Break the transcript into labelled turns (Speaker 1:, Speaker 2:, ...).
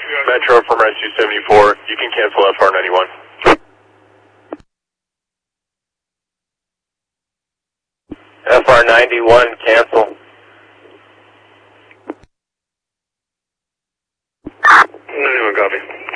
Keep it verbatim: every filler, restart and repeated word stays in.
Speaker 1: Metro from Red two seventy-four, you can cancel F R ninety-one.
Speaker 2: F R ninety-one, cancel.
Speaker 1: ninety-one, copy.